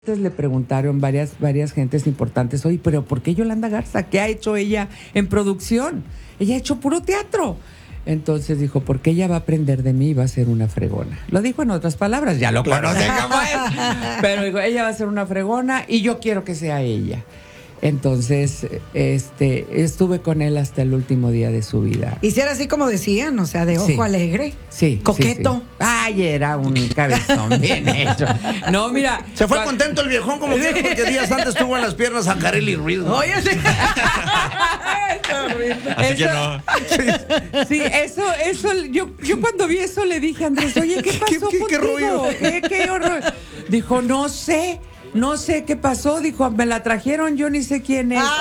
Entonces le preguntaron varias gentes importantes, oye, pero ¿por qué Yolanda Garza? ¿Qué ha hecho ella en producción? Ella ha hecho puro teatro. Entonces dijo, porque ella va a aprender de mí y va a ser una fregona. Lo dijo en otras palabras, ya lo conocen cómo es. Pero dijo, ella va a ser una fregona y yo quiero que sea ella. Entonces, estuve con él hasta el último día de su vida. Y si era así como decían, o sea, de ojo alegre. Sí. Coqueto. Sí. Ay, era un cabezón bien hecho. No, mira. Se fue contento el viejón, como que porque días antes tuvo en las piernas a Kareli Ruiz. Oye, sí. Así que no. Sí, eso, yo cuando vi eso le dije a Andrés, oye, ¿qué pasó contigo? ¿Qué rollo? ¿Qué horror? Dijo, no sé qué pasó. Dijo, me la trajeron, yo ni sé quién es.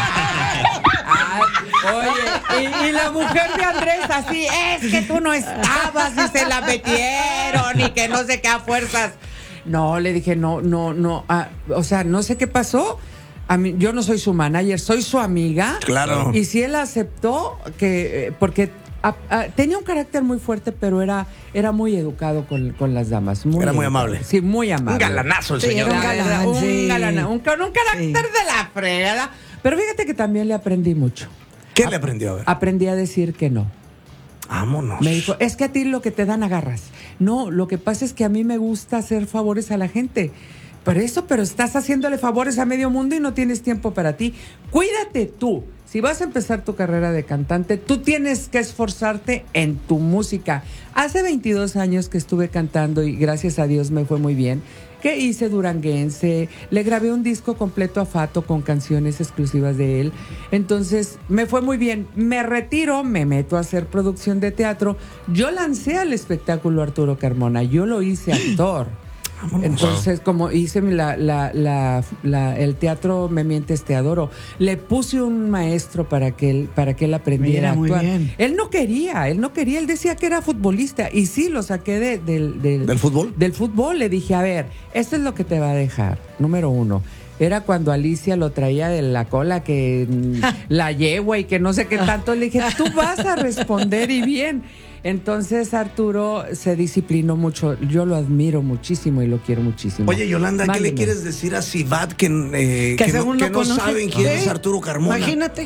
Oye, y la mujer de Andrés así, es que tú no estabas y se la metieron y que no sé qué a fuerzas. No, le dije, no, o sea, no sé qué pasó. A mí, yo no soy su manager, soy su amiga. Claro. Y si él aceptó porque tenía un carácter muy fuerte, pero era muy educado con las damas. Era muy amable. Sí, muy amable. Un galanazo el señor. era un galán, sí. Un carácter de la fregada. Pero fíjate que también le aprendí mucho. ¿Qué le aprendió a ver? Aprendí a decir que no. Vámonos. Me dijo, es que a ti lo que te dan agarras. No, lo que pasa es que a mí me gusta hacer favores a la gente. Pero estás haciéndole favores a medio mundo y no tienes tiempo para ti. Cuídate tú. Si vas a empezar tu carrera de cantante, tú tienes que esforzarte en tu música. Hace 22 años que estuve cantando y gracias a Dios me fue muy bien. Que hice Duranguense, le grabé un disco completo a Fato con canciones exclusivas de él. Entonces me fue muy bien. Me retiro, me meto a hacer producción de teatro. Yo lancé al espectáculo Arturo Carmona, yo lo hice actor. Entonces, como hice el teatro Me Mientes Te Adoro, le puse un maestro para que él aprendiera a actuar. Él no quería, él decía que era futbolista y sí, lo saqué ¿Del fútbol? Del fútbol. Le dije, a ver, esto es lo que te va a dejar, número 1. Era cuando Alicia lo traía de la cola, que la yegua y que no sé qué tanto. Le dije, tú vas a responder y bien. Entonces Arturo se disciplinó mucho. Yo lo admiro muchísimo y lo quiero muchísimo. Oye, Yolanda, ¿qué le quieres decir a Sivat que no saben quién es Arturo Carmona? Imagínate.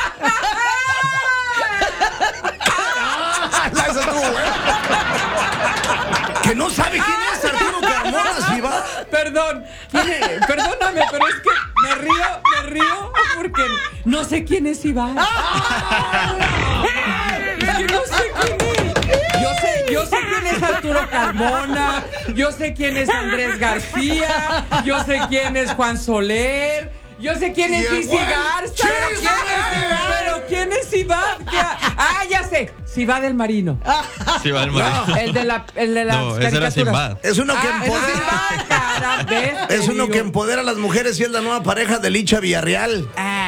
Eso estuvo bueno. Que no sabe quién es Arturo Carmona, Sivat. Perdón, perdóname, pero es que me río porque no sé quién es Iván. Es que no sé quién es. Yo sé quién es Arturo Carmona, yo sé quién es Andrés García, yo sé quién es Juan Soler, yo sé quién es Izzy Garza. Pero ¿quién es Iván? Ya sé, Sivad del Marino. Sivad del Marino. No, el de la no, ese era Simbad. Es uno que empodera. Es uno que empodera a las mujeres y es la nueva pareja de Licha Villarreal.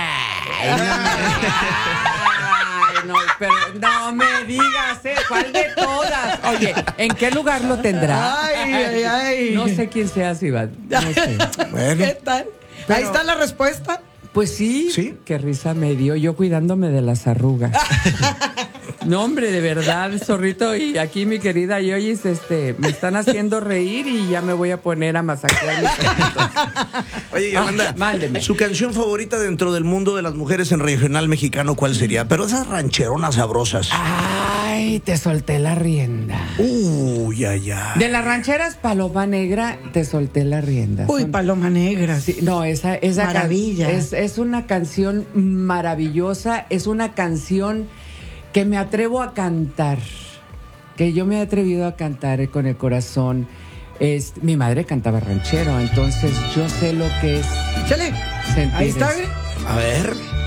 No, pero no me digas, ¿cuál de todas? Oye, ¿en qué lugar lo tendrá? Ay. No sé quién sea Sivad. No sé. Bueno. ¿Qué tal? Pero, ahí está la respuesta. Pues sí. Qué risa me dio yo cuidándome de las arrugas. No, hombre, de verdad, zorrito. Y aquí mi querida Yoyis, me están haciendo reír y ya me voy a poner a masacrar mis perritos. Oye, Yolanda, mándeme. su canción favorita dentro del mundo de las mujeres en regional mexicano, ¿cuál sería? Pero esas rancheronas sabrosas. Ay, te solté la rienda. Uy, ay. De las rancheras Paloma Negra, te solté la rienda. Uy, Paloma Negra. Sí, no, esa maravilla. Es una canción maravillosa, es una canción que me atrevo a cantar, que yo me he atrevido a cantar con el corazón. Mi madre cantaba ranchero, entonces yo sé lo que es. Chale, sentir ahí está, eso. A ver.